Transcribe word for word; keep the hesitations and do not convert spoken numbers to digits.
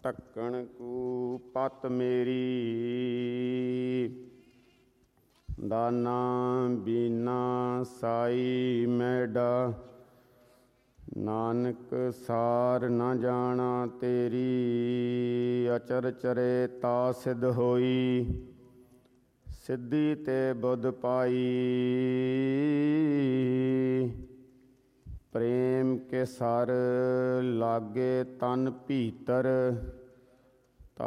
ਢੱਕਣ ਕੂ ਪਤ ਮੇਰੀ, ਦਾਨਾ ਬੀਨਾ ਸਾਈ ਮੈਡਾ। ਨਾਨਕ ਸਾਰ ਨਾ ਜਾਣਾ ਤੇਰੀ, ਅਚਰ ਚਰੇ ਤਾ ਸਿਧ ਹੋਈ। ਸਿੱਧੀ ਤੇ ਬੁੱਧ ਪਾਈ, ਪ੍ਰੇਮ ਕੇ ਸਰ ਲਾਗੇ ਤਨ ਭੀਤਰ।